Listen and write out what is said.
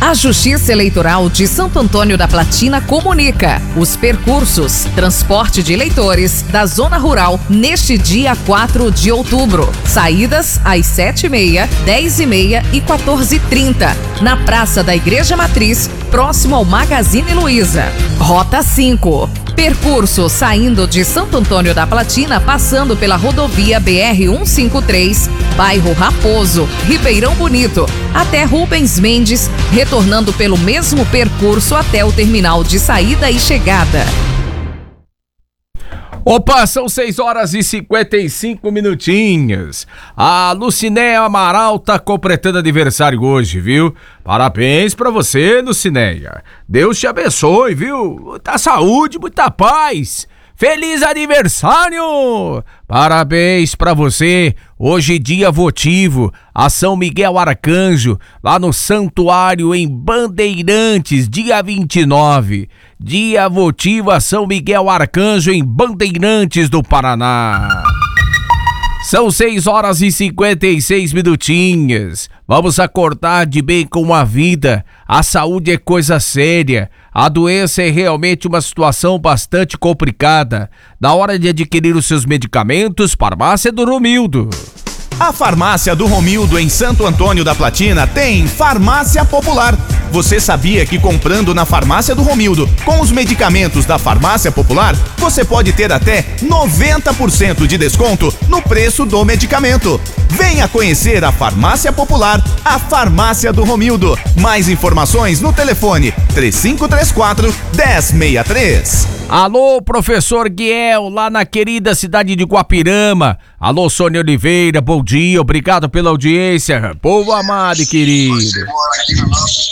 A Justiça Eleitoral de Santo Antônio da Platina comunica os percursos transporte de eleitores da Zona Rural neste dia 4 de outubro. Saídas às 7h30, 10h30 e 14h30, na Praça da Igreja Matriz, próximo ao Magazine Luiza. Rota 5. Percurso saindo de Santo Antônio da Platina, passando pela rodovia BR-153, bairro Raposo, Ribeirão Bonito, até Rubens Mendes, retornando pelo mesmo percurso até o terminal de saída e chegada. Opa, são 6h55. A Lucinéia Amaral tá completando aniversário hoje, viu? Parabéns pra você, Lucinéia. Deus te abençoe, viu? Muita saúde, muita paz. Feliz aniversário! Parabéns pra você. Hoje dia votivo a São Miguel Arcanjo, lá no Santuário em Bandeirantes, dia 29. Dia votivo a São Miguel Arcanjo em Bandeirantes do Paraná. São 6h56. Vamos acordar de bem com a vida. A saúde é coisa séria. A doença é realmente uma situação bastante complicada. Na hora de adquirir os seus medicamentos, Farmácia do Romildo. A Farmácia do Romildo em Santo Antônio da Platina tem Farmácia Popular. Você sabia que comprando na Farmácia do Romildo, com os medicamentos da Farmácia Popular, você pode ter até 90% de desconto no preço do medicamento? Venha conhecer a Farmácia Popular, a Farmácia do Romildo. Mais informações no telefone 3534-1063. Alô, professor Guiel, lá na querida cidade de Guapirama. Alô, Sônia Oliveira, bom dia, obrigado pela audiência. Povo amado e querido.